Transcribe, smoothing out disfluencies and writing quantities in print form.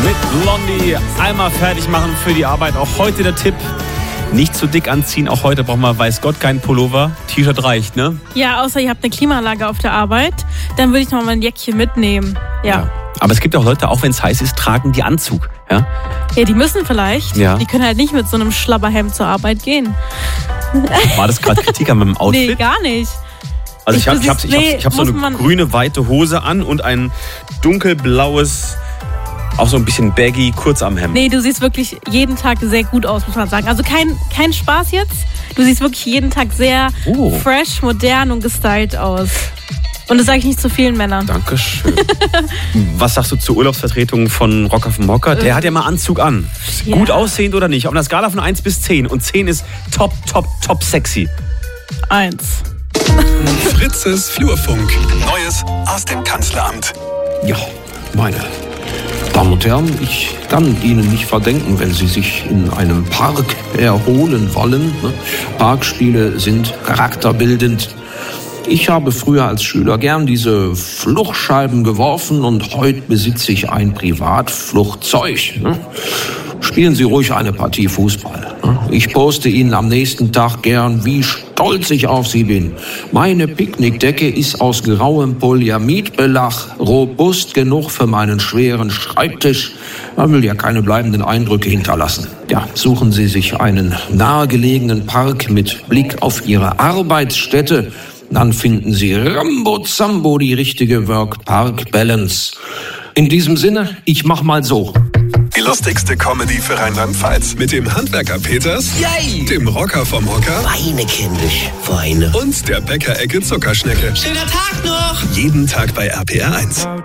mit Blondie. Einmal fertig machen für die Arbeit. Auch heute der Tipp. Nicht zu dick anziehen. Auch heute braucht man, weiß Gott, keinen Pullover. T-Shirt reicht, ne? Ja, außer ihr habt eine Klimaanlage auf der Arbeit. Dann würde ich noch mal ein Jäckchen mitnehmen. Ja. Aber es gibt auch Leute, auch wenn es heiß ist, tragen die Anzug. Ja, die müssen vielleicht. Ja. Die können halt nicht mit so einem Schlabberhemd zur Arbeit gehen. War das gerade Kritik an meinem Outfit? Nee, gar nicht. Also ich hab so eine grüne, weite Hose an und ein dunkelblaues, auch so ein bisschen baggy Kurzarmhemd. Nee, du siehst wirklich jeden Tag sehr gut aus, muss man sagen. Also kein Spaß jetzt. Du siehst wirklich jeden Tag sehr fresh, modern und gestylt aus. Und das sage ich nicht zu vielen Männern. Dankeschön. Was sagst du zur Urlaubsvertretung von Rocker vom Hocker? Der hat ja mal Anzug an. Ja. Gut aussehend oder nicht? Auf einer Skala von 1 bis 10. Und 10 ist top sexy. 1. Fritzes Flurfunk. Neues aus dem Kanzleramt. Ja, meine Damen und Herren, ich kann Ihnen nicht verdenken, wenn Sie sich in einem Park erholen wollen. Parkspiele sind charakterbildend. Ich habe früher als Schüler gern diese Fluchtscheiben geworfen und heute besitze ich ein Privatfluchtzeug. Spielen Sie ruhig eine Partie Fußball. Ich poste Ihnen am nächsten Tag gern, wie stolz ich auf Sie bin. Meine Picknickdecke ist aus grauem Polyamidbelag, robust genug für meinen schweren Schreibtisch. Man will ja keine bleibenden Eindrücke hinterlassen. Ja, suchen Sie sich einen nahegelegenen Park mit Blick auf Ihre Arbeitsstätte. Dann finden Sie Rambo-Zambo die richtige Work-Park-Balance. In diesem Sinne, ich mach mal so. Die lustigste Comedy für Rheinland-Pfalz. Mit dem Handwerker Peters, Yay! dem Rocker vom Hocker Weine, kindisch, Weine. und der Bäckerecke Zuckerschnecke. Schöner Tag noch! Jeden Tag bei RPR 1.